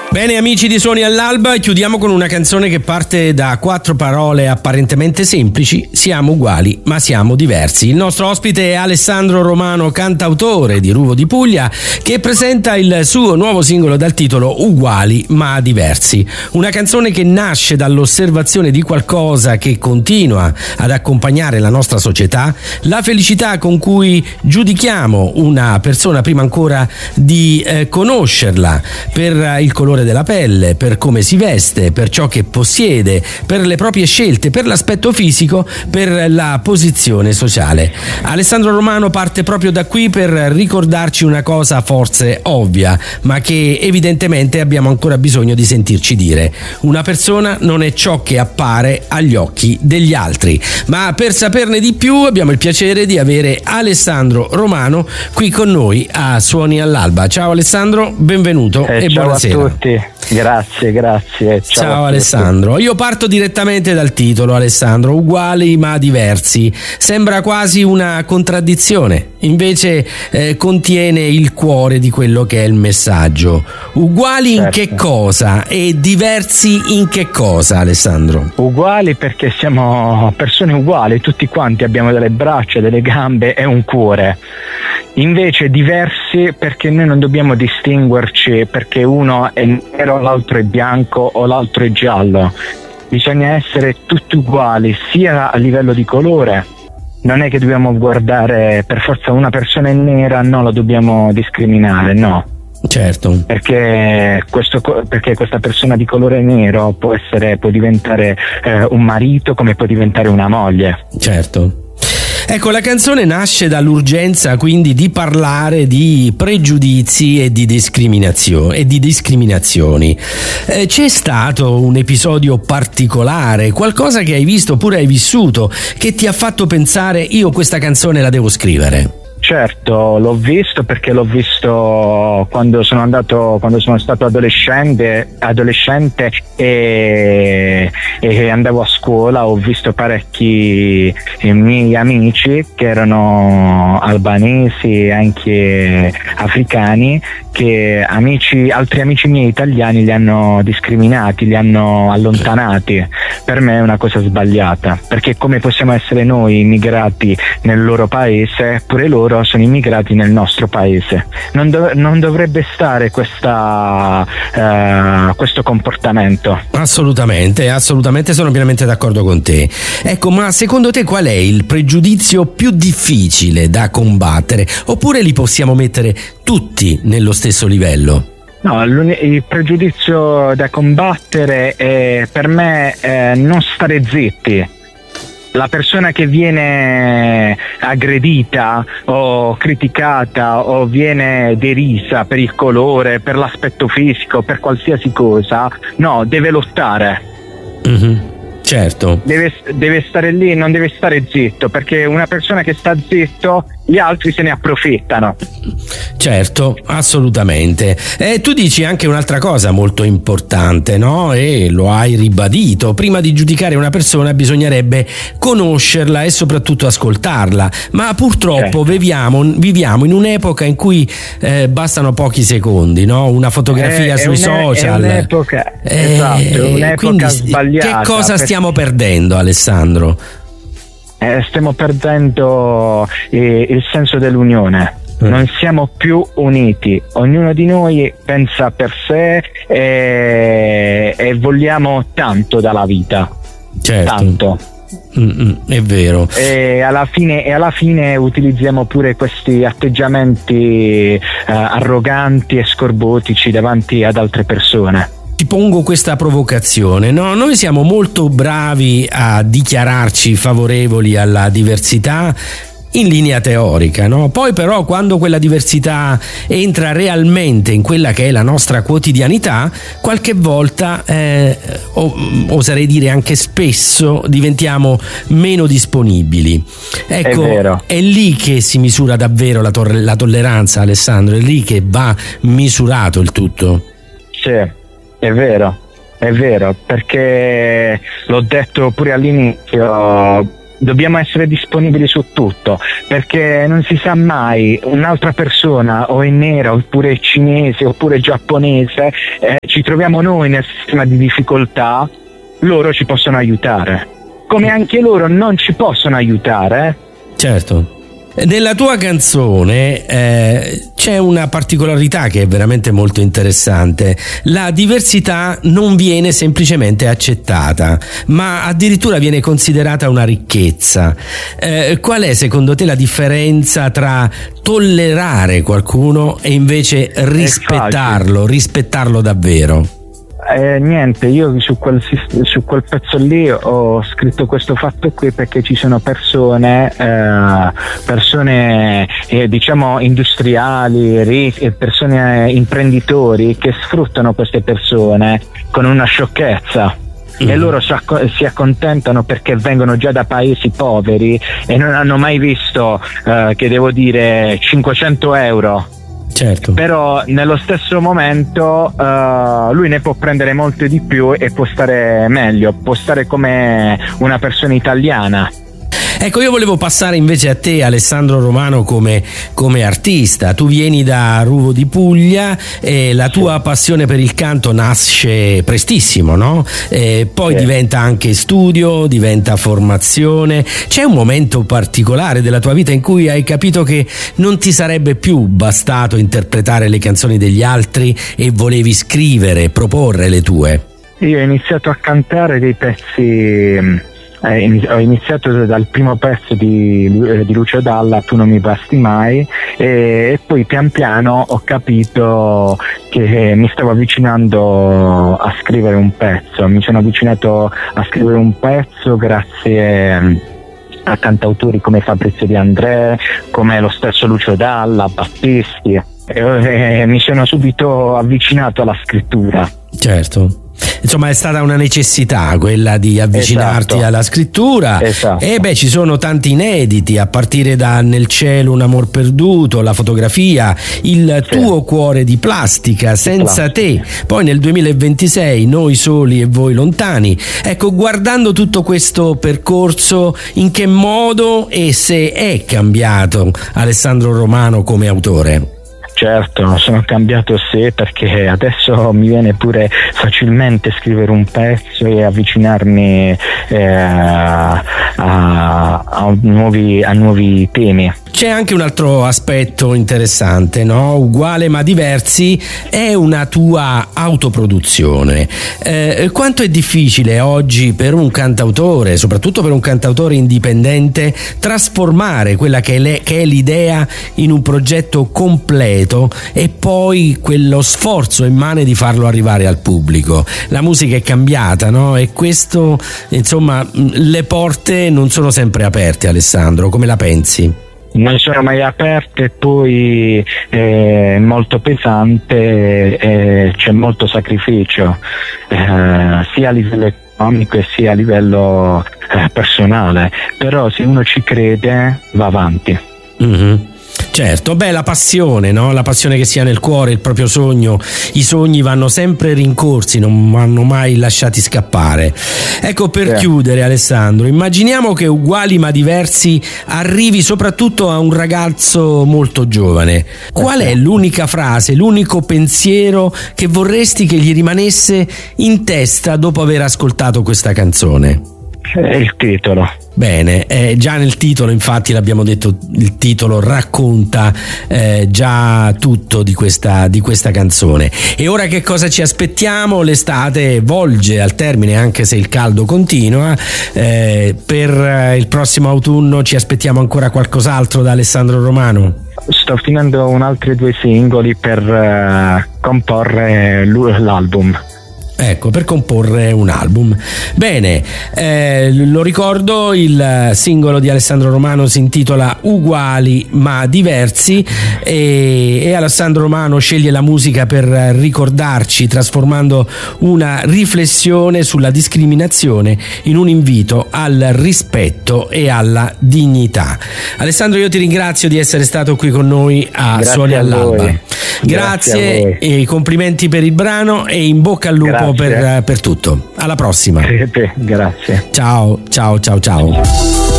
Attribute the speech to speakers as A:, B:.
A: Bene amici di Suoni all'Alba, chiudiamo con una canzone che parte da 4 parole apparentemente semplici: siamo uguali ma siamo diversi. Il nostro ospite è Alessandro Romano, cantautore di Ruvo di Puglia, che presenta il suo nuovo singolo dal titolo Uguali ma diversi. Una canzone che nasce dall'osservazione di qualcosa che continua ad accompagnare la nostra società: la felicità con cui giudichiamo una persona prima ancora di conoscerla, per il colore della pelle, per come si veste, per ciò che possiede, per le proprie scelte, per l'aspetto fisico, per la posizione sociale. Alessandro Romano parte proprio da qui per ricordarci una cosa forse ovvia, ma che evidentemente abbiamo ancora bisogno di sentirci dire: una persona non è ciò che appare agli occhi degli altri. Ma per saperne di più abbiamo il piacere di avere Alessandro Romano qui con noi a Suoni all'Alba. Ciao Alessandro, benvenuto e buonasera.
B: Ciao a tutti. Grazie.
A: Ciao Alessandro. Io parto direttamente dal titolo, Alessandro. Uguali ma diversi. Sembra quasi una contraddizione, invece contiene il cuore di quello che è il messaggio. Uguali in che cosa e diversi in che cosa, Alessandro?
B: Uguali perché siamo persone uguali, tutti quanti abbiamo delle braccia, delle gambe e un cuore. Invece diversi perché noi non dobbiamo distinguerci perché uno è nero, l'altro è bianco o l'altro è giallo. Bisogna essere tutti uguali sia a livello di colore. Non è che dobbiamo guardare per forza una persona è nera, no, la dobbiamo discriminare, no.
A: Certo.
B: Perché questa persona di colore nero può diventare un marito, come può diventare una moglie.
A: Certo. Ecco, la canzone nasce dall'urgenza quindi di parlare di pregiudizi e di discriminazioni. C'è stato un episodio particolare, qualcosa che hai visto oppure hai vissuto, che ti ha fatto pensare: io questa canzone la devo scrivere?
B: Certo, l'ho visto perché l'ho visto quando sono stato adolescente e andavo a scuola. Ho visto parecchi miei amici che erano albanesi e anche africani, che altri amici miei italiani li hanno discriminati, li hanno allontanati. Per me è una cosa sbagliata, perché come possiamo essere noi immigrati nel loro paese, pure loro sono immigrati nel nostro paese. Non dovrebbe stare questo comportamento.
A: Assolutamente, sono pienamente d'accordo con te. Ecco, ma secondo te qual è il pregiudizio più difficile da combattere? Oppure li possiamo mettere tutti nello stesso livello?
B: No, il pregiudizio da combattere è, per me, non stare zitti. La persona che viene aggredita o criticata o viene derisa per il colore, per l'aspetto fisico, per qualsiasi cosa, no, deve lottare.
A: Mm-hmm. Certo.
B: Deve stare lì, non deve stare zitto, perché una persona che sta zitto, gli altri se ne approfittano.
A: Certo, assolutamente. Tu dici anche un'altra cosa molto importante, no? E lo hai ribadito: prima di giudicare una persona bisognerebbe conoscerla e soprattutto ascoltarla, ma purtroppo viviamo in un'epoca in cui bastano pochi secondi, no? Una fotografia sui social.
B: È un'epoca sbagliata.
A: Che cosa stiamo perdendo, Alessandro?
B: Stiamo perdendo il senso dell'unione. Non siamo più uniti, ognuno di noi pensa per sé e vogliamo tanto dalla vita.
A: Certo.
B: Tanto.
A: È vero.
B: E alla fine utilizziamo pure questi atteggiamenti arroganti e scorbutici davanti ad altre persone.
A: Ti pongo questa provocazione, no? Noi siamo molto bravi a dichiararci favorevoli alla diversità in linea teorica, no? Poi però quando quella diversità entra realmente in quella che è la nostra quotidianità, qualche volta, oserei dire anche spesso, diventiamo meno disponibili. Ecco, è lì che si misura davvero la tolleranza, Alessandro, è lì che va misurato il tutto.
B: Sì. È vero, perché l'ho detto pure all'inizio, dobbiamo essere disponibili su tutto, perché non si sa mai, un'altra persona o è nera oppure è cinese oppure giapponese, ci troviamo noi nel sistema di difficoltà, loro ci possono aiutare, come anche loro non ci possono aiutare.
A: Certo. Nella tua canzone c'è una particolarità che è veramente molto interessante. La diversità non viene semplicemente accettata, ma addirittura viene considerata una ricchezza. Qual è secondo te la differenza tra tollerare qualcuno e invece rispettarlo davvero?
B: Niente, io su quel pezzo lì ho scritto questo fatto qui perché ci sono persone diciamo industriali, persone imprenditori che sfruttano queste persone con una sciocchezza. E loro si accontentano perché vengono già da paesi poveri e non hanno mai visto, che devo dire, 500 euro.
A: Certo.
B: Però nello stesso momento lui ne può prendere molto di più e può stare meglio, può stare come una persona italiana.
A: Ecco, io volevo passare invece a te, Alessandro Romano, come artista. Tu vieni da Ruvo di Puglia e la tua passione per il canto nasce prestissimo, no? Poi diventa anche studio, diventa formazione. C'è un momento particolare della tua vita in cui hai capito che non ti sarebbe più bastato interpretare le canzoni degli altri e volevi scrivere, proporre le tue?
B: Io ho iniziato a cantare dei pezzi. Ho iniziato dal primo pezzo di Lucio Dalla, Tu non mi basti mai, e poi pian piano ho capito che mi stavo avvicinando a scrivere un pezzo. Mi sono avvicinato a scrivere un pezzo grazie a cantautori come Fabrizio De André, come lo stesso Lucio Dalla, Battisti, e mi sono subito avvicinato alla scrittura.
A: Certo. Insomma, è stata una necessità quella di avvicinarti alla scrittura.
B: Esatto.
A: E ci sono tanti inediti, a partire da Nel cielo un amor perduto, la fotografia, il tuo cuore di plastica, Senza te, poi nel 2026 Noi soli e voi lontani. Ecco, guardando tutto questo percorso, in che modo e se è cambiato Alessandro Romano come autore?
B: Certo, sono cambiato perché adesso mi viene pure facilmente scrivere un pezzo e avvicinarmi a nuovi temi.
A: C'è anche un altro aspetto interessante, no? Uguale ma diversi, è una tua autoproduzione. Quanto è difficile oggi per un cantautore, soprattutto per un cantautore indipendente, trasformare quella che è l'idea in un progetto completo e poi quello sforzo immane di farlo arrivare al pubblico. La musica è cambiata, no? E questo, insomma, le porte non sono sempre aperte, Alessandro, come la pensi?
B: Non sono mai aperte, e poi è molto pesante, c'è molto sacrificio, sia a livello economico e sia a livello personale, però se uno ci crede va avanti.
A: Mm-hmm. Certo, la passione, no? La passione che si ha nel cuore, il proprio sogno, i sogni vanno sempre rincorsi, non vanno mai lasciati scappare. Ecco, per chiudere, Alessandro, immaginiamo che Uguali ma diversi arrivi soprattutto a un ragazzo molto giovane. Qual è l'unica frase, l'unico pensiero che vorresti che gli rimanesse in testa dopo aver ascoltato questa canzone?
B: Il titolo.
A: Bene, già nel titolo, infatti l'abbiamo detto, il titolo racconta già tutto di questa canzone. E ora che cosa ci aspettiamo? L'estate volge al termine, anche se il caldo continua. Per il prossimo autunno ci aspettiamo ancora qualcos'altro da Alessandro Romano?
B: Sto finendo altri 2 singoli per comporre l'album.
A: Ecco, per comporre un album. Bene, lo ricordo, il singolo di Alessandro Romano si intitola Uguali ma diversi e Alessandro Romano sceglie la musica per ricordarci, trasformando una riflessione sulla discriminazione in un invito al rispetto e alla dignità. Alessandro, io ti ringrazio di essere stato qui con noi a Suoni all'Alba. Grazie e complimenti per il brano e in bocca al lupo per tutto. Alla prossima.
B: Grazie.
A: Ciao.